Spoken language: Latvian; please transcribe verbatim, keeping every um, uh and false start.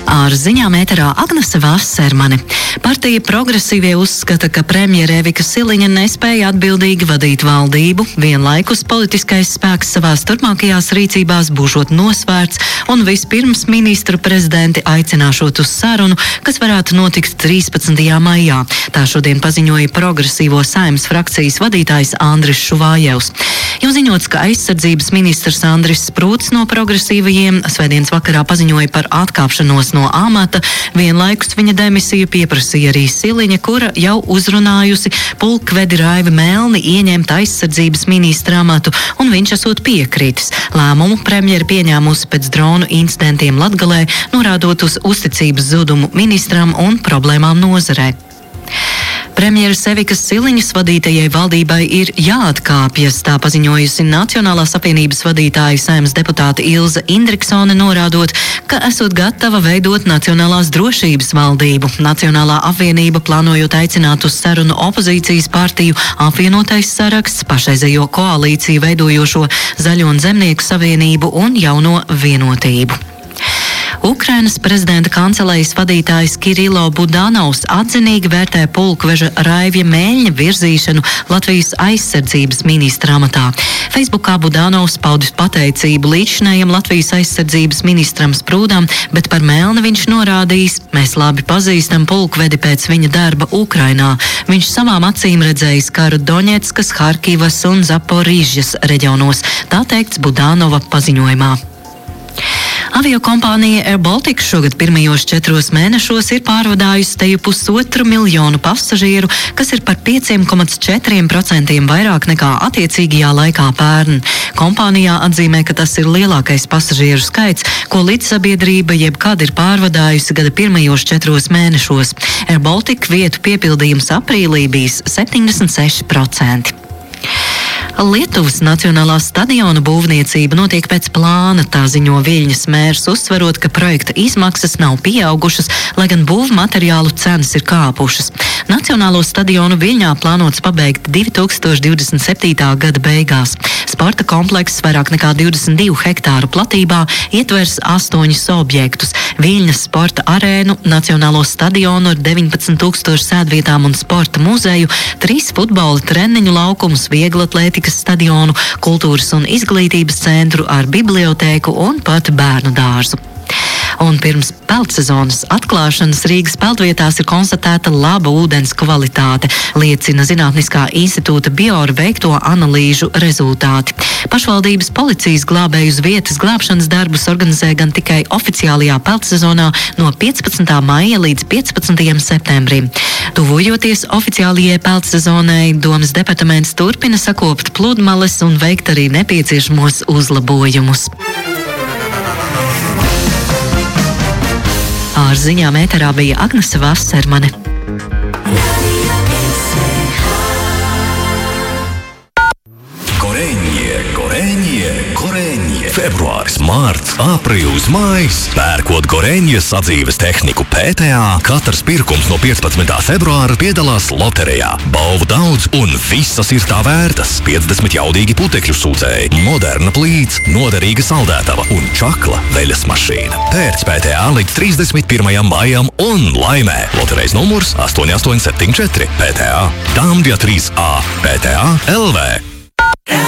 Ar ziņām ēterā Agnese Vassermane. Partija Progresīvie uzskata, ka premjere Evika Siliņa nespēja atbildīgi vadīt valdību, vienlaikus politiskais spēks savās turpmākajās rīcībās būšot nosvērts un vispirms ministru prezidenti aicināšot uz sarunu, kas varētu notikt trīspadsmitajā maijā. Tā šodien paziņoja Progresīvo Saeimas frakcijas vadītājs Andris Šuvājevs. Jau ziņots, ka aizsardzības ministrs Andris Sprūts no progresīvajiem svētdienas vakarā paziņoja par atkāpšanos no amata, vienlaikus viņa demisiju pieprasīja arī Siliņa, kura jau uzrunājusi pulkvedi Raivi Melni ieņemt aizsardzības ministra amatu, un viņš esot piekritis. Lēmumu premjera pieņēmusi pēc dronu incidentiem Latgalē, norādot uz uzticības zudumu ministram un problēmām nozarē. Premjeras Evikas Siliņas vadītajai valdībai ir jāatkāpjas, tā paziņojusi Nacionālās apvienības vadītāja Saeimas deputāte Ilze Indriksone, norādot, ka esot gatava veidot Nacionālās drošības valdību. Nacionālā apvienība plānojot aicināt uz sarunu opozīcijas partiju apvienotais saraksts, pašreizējo koalīciju veidojošo Zaļo un Zemnieku savienību un Jauno vienotību. Ukrainas prezidenta kancelejas vadītājs Kirilo Budanovs atzinīgi vērtē pulkveža Raivja Mēļņa virzīšanu Latvijas aizsardzības ministra amatā. Facebookā Budanovs paudis pateicību līdzšinējam Latvijas aizsardzības ministram Sprūdam, bet par Melni viņš norādījis: mēs labi pazīstam pulkvedi pēc viņa darba Ukrainā. Viņš savām acīm redzējis karu Doņetskas, Harkivas un Zaporīžas reģionos, tā teikts Budanova paziņojumā. Aviokompānija Air Baltica šogad pirmajos četros mēnešos ir pārvadājusi teju pusotru miljonu pasažieru, kas ir par pieciem komats četriem procentiem vairāk nekā attiecīgajā laikā pērn. Kompānijā atzīmē, ka tas ir lielākais pasažieru skaits, ko līdzsabiedrība jebkad ir pārvadājusi gada pirmajos četros mēnešos. Air Baltica vietu piepildījums aprīlī bijis septiņdesmit seši procenti. Lietuvas Nacionālā stadiona būvniecība notiek pēc plāna, tā ziņo Viļņas mērs, uzsverot, ka projekta izmaksas nav pieaugušas, lai gan būvmateriālu cenas ir kāpušas. Nacionālo stadionu Viļņā plānots pabeigt divi tūkstoši divdesmit septītā gada beigās. Sporta komplekss vairāk nekā divdesmit divu hektāru platībā ietvers astoņus objektus – Viļņas sporta arēnu, Nacionālo stadionu ar deviņpadsmit tūkstošu sēdvietām un sporta muzeju, trīs futbola treniņu laukumus, vieglatlētikas stadionu, kultūras un izglītības centru ar bibliotēku un pat bērnu dārzu. Un pirms peldsezonas atklāšanas Rīgas peldvietās ir konstatēta laba ūdens kvalitāte, liecina Zinātniskā institūta Bioru veikto analīžu rezultāti. Pašvaldības policijas glābēju uz vietas glābšanas darbus organizē gan tikai oficiālajā peldsezonā no piecpadsmitā maija līdz piecpadsmitajam septembrim. Tuvojoties oficiālajai peldsezonai, Domes departaments turpina sakopt pludmales un veikt arī nepieciešamos uzlabojumus. Ar ziņām ēterā bija Agnese Vassermane. Februāris, mārts, aprīlis, maijs. Pērkot Goreņas sadzīves tehniku P T A, katrs pirkums no piecpadsmitā februāra piedalās loterijā. Balvu daudz un visas ir tā vērtas. piecdesmit jaudīgi putekļu sūcēji, moderna plīts, noderīga saldētava un čakla veļas mašīna. Pērc P T A līdz trīsdesmit pirmajam maijam un laimē. Loterejas numurs astoņi astoņi septiņi četri P T A. Tambja trīs A P T A L V.